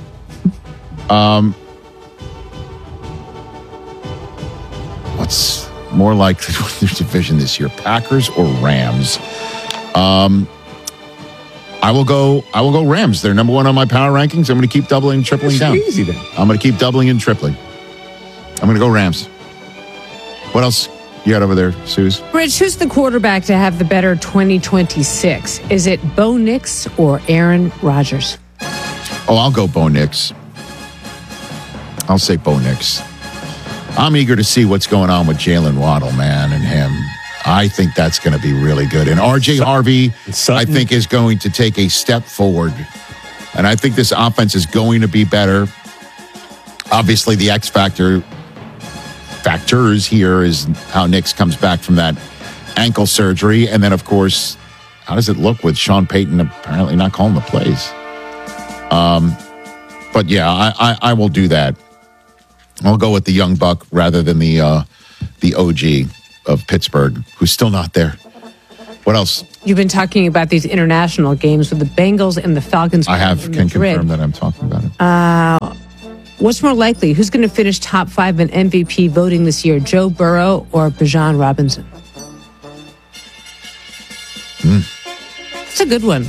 What's more likely to win their division this year, Packers or Rams? I will go Rams. They're number one on my power rankings. I'm going to keep doubling and tripling down. Easy then. I'm going to keep doubling and tripling. I'm going to go Rams. What else you got over there, Suze? Rich, who's the quarterback to have the better 2026? Is it Bo Nix or Aaron Rodgers? Oh, I'll go Bo Nix. I'll say Bo Nix. I'm eager to see what's going on with Jalen Waddle, man, and him. I think that's going to be really good. And R.J. Harvey, I think, is going to take a step forward. And I think this offense is going to be better. Obviously, the X factors here is how Nix comes back from that ankle surgery. And then, of course, how does it look with Sean Payton apparently not calling the plays? But yeah, I will do that. I'll go with the young buck rather than the OG of Pittsburgh, who's still not there. What else? You've been talking about these international games with the Bengals and the Falcons. I can confirm that I'm talking about it. What's more likely? Who's going to finish top 5 in MVP voting this year, Joe Burrow or Bijan Robinson? It's a good one.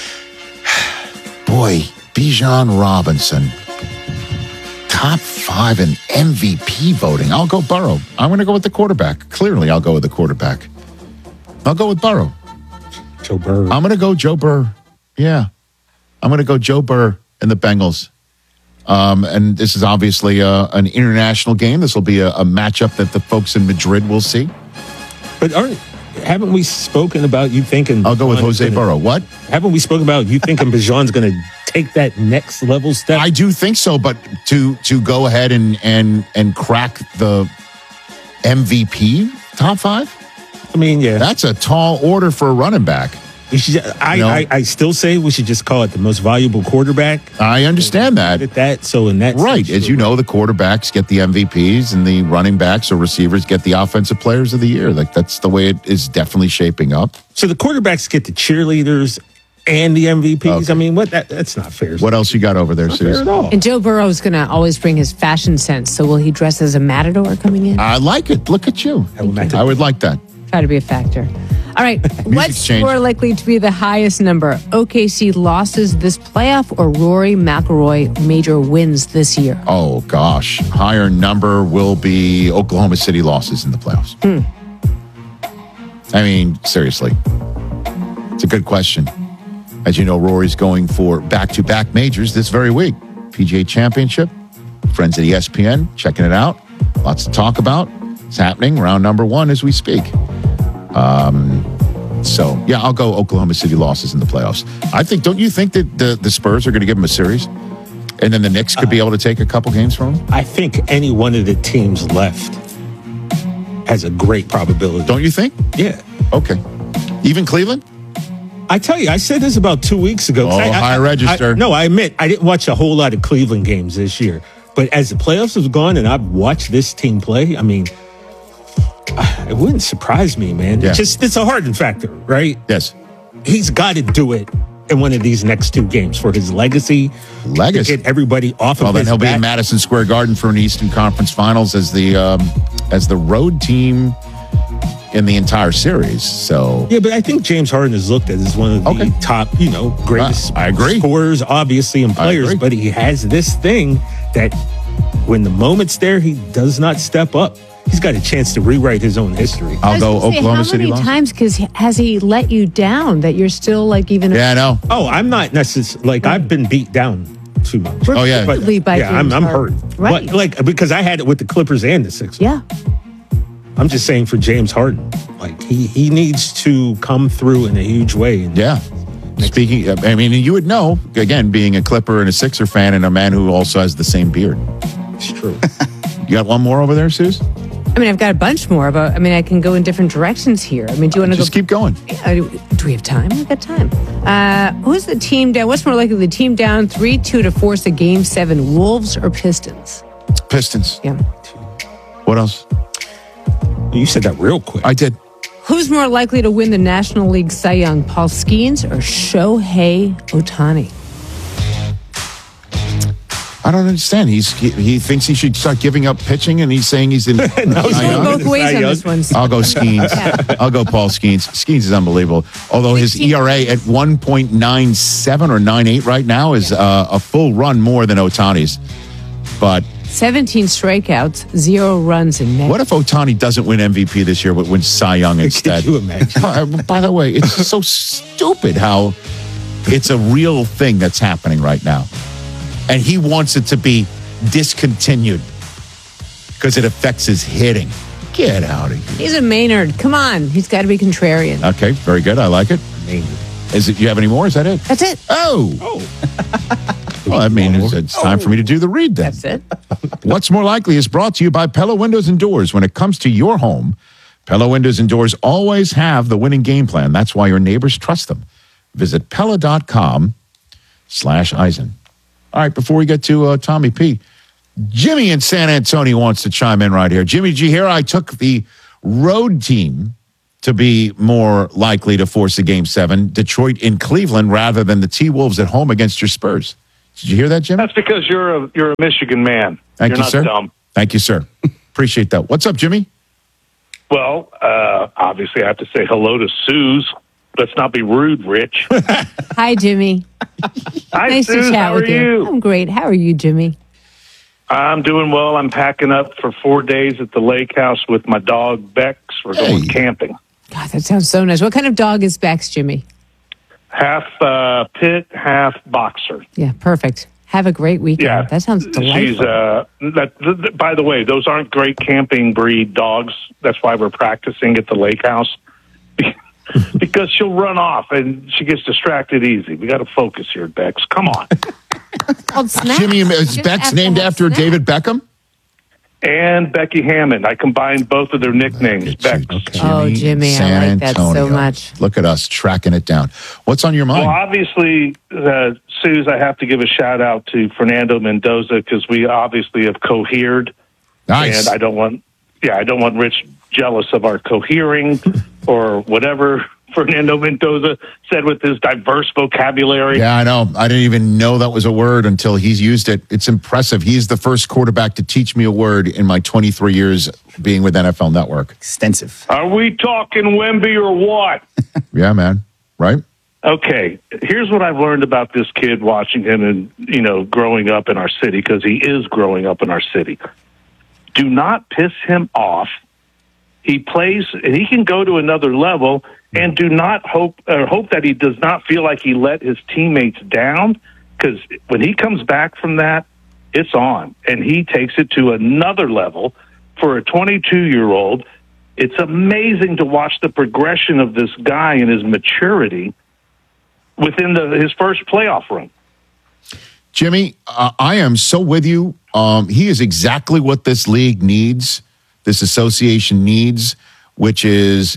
Boy, Bijan Robinson. Top 5 in MVP voting. I'll go Burrow. I'm going to go with the quarterback. Clearly, I'll go with the quarterback. I'll go with Burrow. Joe Burrow. I'm going to go Joe Burrow. Yeah. I'm going to go Joe Burrow and the Bengals. And this is obviously an international game. This will be a matchup that the folks in Madrid will see. But haven't we spoken about you thinking... I'll go with Jose Burrow. What? Haven't we spoken about you thinking Bijan's going to take that next level step? I do think so, but to go ahead and crack the MVP top 5? I mean, yeah. That's a tall order for a running back. I still say we should just call it the most valuable quarterback. I understand that. Right. As you know, the quarterbacks get the MVPs and the running backs or receivers get the offensive players of the year. Like that's the way it is definitely shaping up. So the quarterbacks get the cheerleaders and the MVPs. Okay. I mean, that's not fair. What else you got over there, Susan? And Joe Burrow is going to always bring his fashion sense. So will he dress as a matador coming in? I like it. Look at you. I would like that. Try to be a factor. All right. What's more likely to be the highest number? OKC losses this playoff or Rory McIlroy major wins this year? Oh, gosh. Higher number will be Oklahoma City losses in the playoffs. I mean, seriously. It's a good question. As you know, Rory's going for back-to-back majors this very week. PGA Championship. Friends at ESPN checking it out. Lots to talk about. It's happening. Round number 1 as we speak. So, yeah, I'll go Oklahoma City losses in the playoffs. Don't you think that the Spurs are going to give them a series? And then the Knicks could be able to take a couple games from them? I think any one of the teams left has a great probability. Don't you think? Yeah. Okay. Even Cleveland? I tell you, I said this about 2 weeks ago. High register. I admit, I didn't watch a whole lot of Cleveland games this year. But as the playoffs have gone and I've watched this team play, I mean, it wouldn't surprise me, man. Yeah. It's a Harden factor, right? Yes. He's got to do it in one of these next 2 games for his legacy. To get everybody off of his then he'll back. be in Madison Square Garden for an Eastern Conference Finals as the road team in the entire series. So yeah, but I think James Harden is looked at as one of the top, greatest I agree. scorers, obviously, and players. But he has this thing that when the moment's there, he does not step up. He's got a chance to rewrite his own history. I'll go Oklahoma City. How many times has he let you down that you're still even? Yeah, I know. Oh, I'm not necessarily I've been beat down too much. Oh yeah, by I'm hurt. Right? But, because I had it with the Clippers and the Sixers. Yeah. I'm just saying for James Harden, he needs to come through in a huge way. Yeah. Speaking, I mean, you would know, again, being a Clipper and a Sixer fan and a man who also has the same beard. It's true. You got one more over there, Suze? I mean, I've got a bunch more, but I can go in different directions here. I mean, do you want to just keep going? Do we have time? We've got time. Who's the team down? What's more likely, the team down 3-2 to force a Game 7, Wolves or Pistons? Pistons. Yeah. What else? You said that real quick. I did. Who's more likely to win the National League Cy Young, Paul Skeens or Shohei Ohtani? I don't understand. He thinks he should start giving up pitching, and he's saying he's in. He's going both ways on this one. I'll go Skeens. I'll go Paul Skeens. Skeens is unbelievable. Although his ERA at 1.97 or 98 right now is a full run more than Ohtani's. But 17 strikeouts, 0 runs in net. What if Ohtani doesn't win MVP this year, but wins Cy Young instead? Could you imagine? By the way, it's so stupid how it's a real thing that's happening right now. And he wants it to be discontinued because it affects his hitting. Get out of here. He's a Maynard. Come on. He's got to be contrarian. Okay, very good. I like it. Is it? You have any more? Is that it? That's it. Oh. Well, I mean, it's time for me to do the read then. That's it. What's More Likely is brought to you by Pella Windows and Doors. When it comes to your home, Pella Windows and Doors always have the winning game plan. That's why your neighbors trust them. Visit Pella.com/Eisen. All right, before we get to Tommy P., Jimmy in San Antonio wants to chime in right here. Jimmy G here. I took the road team to be more likely to force a Game 7, Detroit in Cleveland, rather than the T-Wolves at home against your Spurs. Did you hear that, Jimmy? That's because you're a Michigan man. Thank you're you, not sir. Dumb. Thank you, sir. Appreciate that. What's up, Jimmy? Well, obviously I have to say hello to Suze. Let's not be rude, Rich. Hi, Jimmy. Hi, Nice Suze. to chat How with are you? I'm great. How are you, Jimmy? I'm doing well. I'm packing up for 4 days at the lake house with my dog, Bex. We're going camping. God, that sounds so nice. What kind of dog is Bex, Jimmy? Half pit, half boxer. Yeah, perfect. Have a great weekend. Yeah. That sounds delightful. She's, by the way, those aren't great camping breed dogs. That's why we're practicing at the lake house. Because she'll run off and she gets distracted easy. We got to focus here, Bex. Come on. Called Snap. Jimmy, is Bex named after David Beckham? And Becky Hammond. I combined both of their nicknames. Bex. Oh, Jimmy, San I like that so Antonio. much. Look at us tracking it down. What's on your mind? Well, obviously, Suze, I have to give a shout out to Fernando Mendoza because we obviously have cohered. Nice. And I don't want Rich jealous of our cohering or whatever Fernando Mendoza said with his diverse vocabulary. Yeah, I know. I didn't even know that was a word until he's used it. It's impressive. He's the first quarterback to teach me a word in my 23 years being with NFL Network. Extensive. Are we talking Wemby or what? Yeah, man. Right? Okay, here's what I've learned about this kid watching him and, growing up in our city, because he is growing up in our city. Do not piss him off. He plays, and he can go to another level, and do not hope that he does not feel like he let his teammates down, because when he comes back from that, it's on, and he takes it to another level. For a 22-year-old, it's amazing to watch the progression of this guy and his maturity within his first playoff run. Jimmy, I am so with you. He is exactly what this league needs, this association needs, which is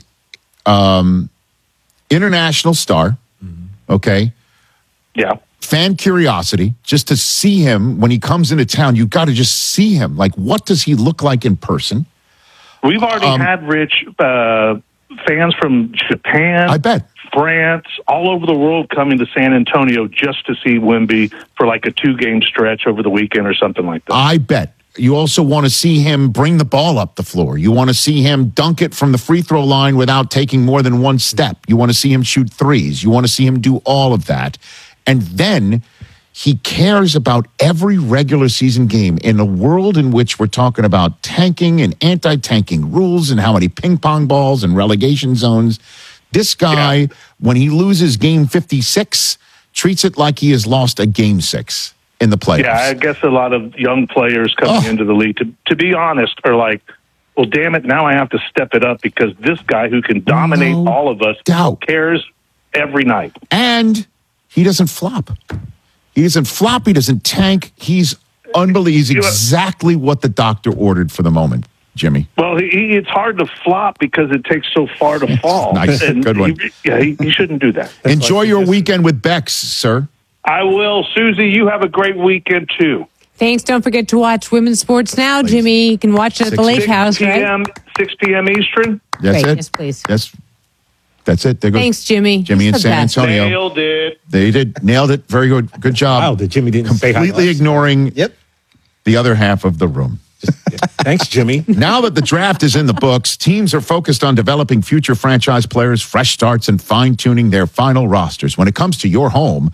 international star, okay? Yeah. Fan curiosity, just to see him when he comes into town. You got to just see him. Like, what does he look like in person? We've already had, Rich, fans from Japan, I bet, France, all over the world coming to San Antonio just to see Wemby for like a 2-game stretch over the weekend or something like that. I bet. You also want to see him bring the ball up the floor. You want to see him dunk it from the free throw line without taking more than one step. You want to see him shoot threes. You want to see him do all of that. And then he cares about every regular season game in a world in which we're talking about tanking and anti-tanking rules and how many ping pong balls and relegation zones. This guy, when he loses game 56, treats it like he has lost a game 6 in the playoffs. Yeah, I guess a lot of young players coming into the league, to be honest, are like, well, damn it, now I have to step it up because this guy who can dominate all of us cares every night. And he doesn't flop. He doesn't flop. He doesn't tank. He's unbelievable. He's exactly what the doctor ordered for the moment, Jimmy. Well, it's hard to flop because it takes so far to fall. Nice. And Good one. He shouldn't do that. Enjoy your weekend with Bex, sir. I will. Susie, you have a great weekend, too. Thanks. Don't forget to watch Women's Sports Now, Jimmy. You can watch it at the Lake House, right? 6 p.m. Eastern. That's Great. it. Yes, please. Yes. That's it. There goes Thanks, Jimmy. Jimmy in That's the San best. Antonio. Nailed it. They did. Nailed it. Very good. Good job. Wow, the Jimmy didn't say hi to Completely us. ignoring the other half of the room. Thanks, Jimmy. Now that the draft is in the books, teams are focused on developing future franchise players, fresh starts, and fine-tuning their final rosters. When it comes to your home,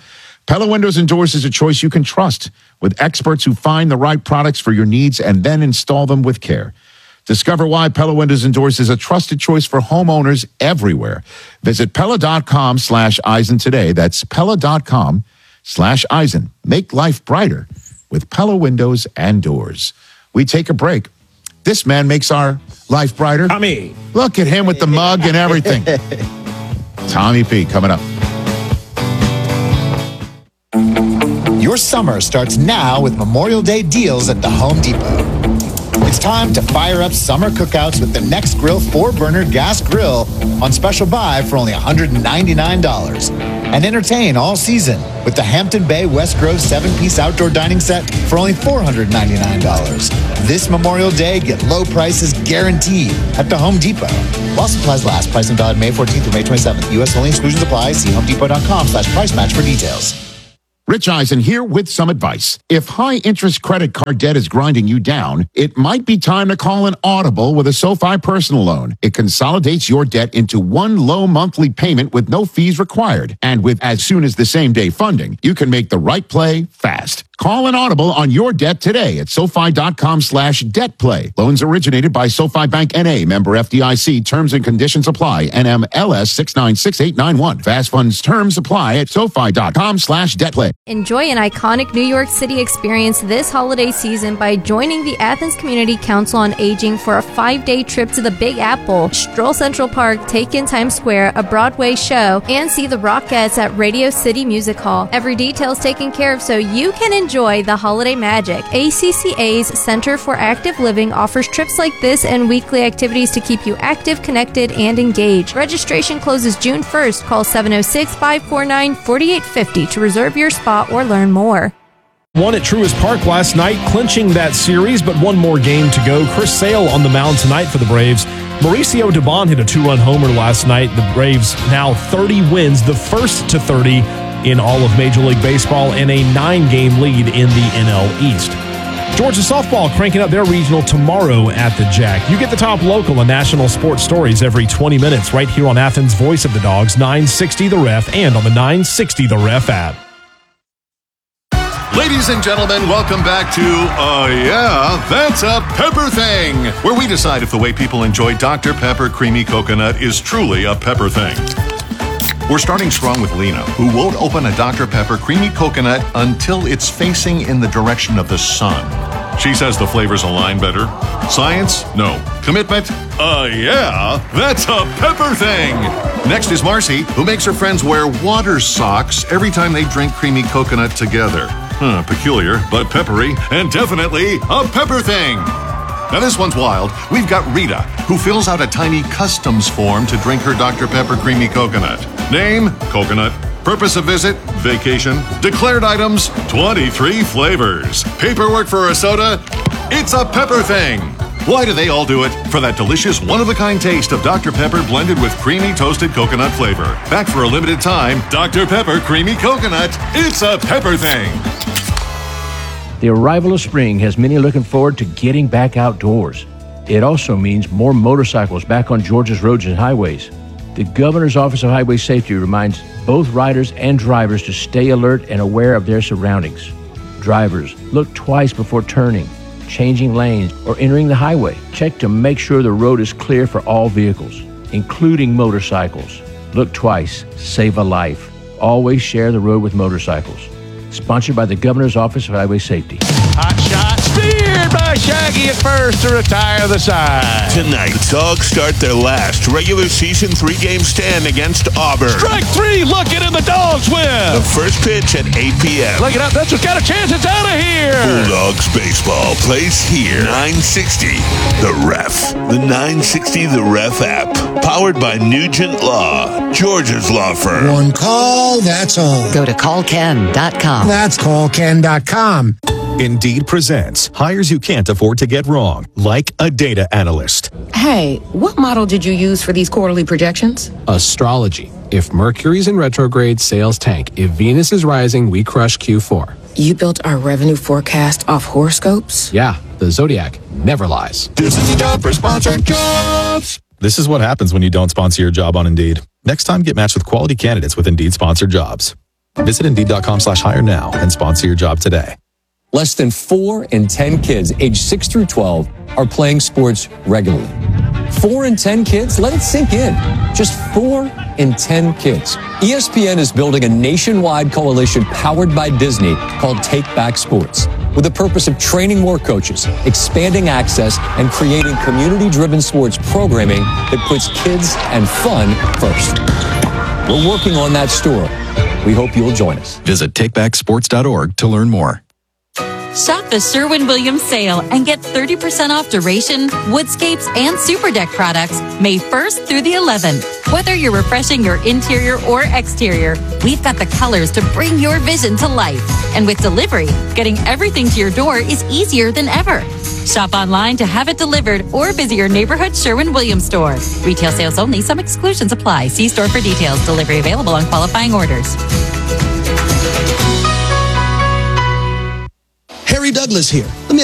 Pella Windows and Doors is a choice you can trust, with experts who find the right products for your needs and then install them with care. Discover why Pella Windows and Doors is a trusted choice for homeowners everywhere. Visit Pella.com/Eisen today. That's Pella.com/Eisen. Make life brighter with Pella Windows and Doors. We take a break. This man makes our life brighter. Tommy. Look at him with the mug and everything. Tommy P coming up. Your summer starts now with Memorial Day deals at the Home Depot. It's time to fire up summer cookouts with the Next Grill 4-burner gas grill on special buy for only $199. And entertain all season with the Hampton Bay West Grove 7-piece outdoor dining set for only $499. This Memorial Day, get low prices guaranteed at the Home Depot. While supplies last, pricing valid May 14th through May 27th. U.S. only, exclusions apply. See homedepot.com/price match for details. Rich Eisen here with some advice. If high-interest credit card debt is grinding you down, it might be time to call an Audible with a SoFi personal loan. It consolidates your debt into one low monthly payment with no fees required. And with as soon as the same-day funding, you can make the right play fast. Call an Audible on your debt today at SoFi.com/DebtPlay. Loans originated by SoFi Bank N.A., member FDIC. Terms and conditions apply. NMLS 696891. Fast funds terms apply at SoFi.com/DebtPlay. Enjoy an iconic New York City experience this holiday season by joining the Athens Community Council on Aging for a 5-day trip to the Big Apple, stroll Central Park, take in Times Square, a Broadway show, and see the Rockettes at Radio City Music Hall. Every detail is taken care of so you can enjoy the holiday magic. ACCA's Center for Active Living offers trips like this and weekly activities to keep you active, connected, and engaged. Registration closes June 1st. Call 706-549-4850 to reserve your spot or learn more. Won at Truist Park last night, clinching that series, but one more game to go. Chris Sale on the mound tonight for the Braves. Mauricio Dubon hit a 2-run homer last night. The Braves now 30 wins, the first to 30 in all of Major League Baseball, and a 9-game lead in the NL East. Georgia softball cranking up their regional tomorrow at the Jack. You get the top local and national sports stories every 20 minutes right here on Athens' Voice of the Dogs, 960 The Ref, and on the 960 The Ref app. Ladies and gentlemen, welcome back to Yeah, That's a Pepper Thing, where we decide if the way people enjoy Dr. Pepper Creamy Coconut is truly a pepper thing. We're starting strong with Lena, who won't open a Dr. Pepper Creamy Coconut until it's facing in the direction of the sun. She says the flavors align better. Science? No. Commitment? Yeah, that's a pepper thing. Next is Marcy, who makes her friends wear water socks every time they drink creamy coconut together. Peculiar, but peppery, and definitely a pepper thing. Now this one's wild. We've got Rita, who fills out a tiny customs form to drink her Dr. Pepper Creamy Coconut. Name, coconut. Purpose of visit, vacation. Declared items, 23 flavors. Paperwork for a soda, it's a pepper thing. Why do they all do it? For that delicious, one-of-a-kind taste of Dr. Pepper blended with creamy toasted coconut flavor. Back for a limited time, Dr. Pepper Creamy Coconut, it's a pepper thing. The arrival of spring has many looking forward to getting back outdoors. It also means more motorcycles back on Georgia's roads and highways. The Governor's Office of Highway Safety reminds both riders and drivers to stay alert and aware of their surroundings. Drivers, look twice before turning, changing lanes, or entering the highway. Check to make sure the road is clear for all vehicles, including motorcycles. Look twice, save a life. Always share the road with motorcycles. Sponsored by the Governor's Office of Highway Safety. Hot shot, speared by Shaggy at first to retire the side. Tonight, Dogs start their last regular season 3-game stand against Auburn. Strike three, looking, and the Dogs win. The first pitch at 8 p.m. Look it up, that's what's got a chance, it's out of here. Bulldogs baseball plays here. 960 The Ref. The 960 The Ref app. Powered by Nugent Law, Georgia's law firm. One call, that's all. Go to callken.com. That's callken.com. Indeed presents hires you can't afford to get wrong, like a data analyst. Hey, what model did you use for these quarterly projections? Astrology. If Mercury's in retrograde, sales tank. If Venus is rising, we crush Q4. You built our revenue forecast off horoscopes? Yeah, the Zodiac never lies. This is the job for sponsored jobs. This is what happens when you don't sponsor your job on Indeed. Next time, get matched with quality candidates with Indeed sponsored jobs. Visit Indeed.com/hire now and sponsor your job today. Less than 4 in 10 kids aged 6 through 12 are playing sports regularly. 4 in 10 kids? Let it sink in. Just 4 in 10 kids. ESPN is building a nationwide coalition powered by Disney called Take Back Sports, with the purpose of training more coaches, expanding access, and creating community-driven sports programming that puts kids and fun first. We're working on that story. We hope you'll join us. Visit takebacksports.org to learn more. Shop the Sherwin-Williams sale and get 30% off Duration, Woodscapes, and Super Deck products May 1st through the 11th. Whether you're refreshing your interior or exterior, we've got the colors to bring your vision to life. And with delivery, getting everything to your door is easier than ever. Shop online to have it delivered or visit your neighborhood Sherwin-Williams store. Retail sales only. Some exclusions apply. See store for details. Delivery available on qualifying orders. Harry Douglas here. Let me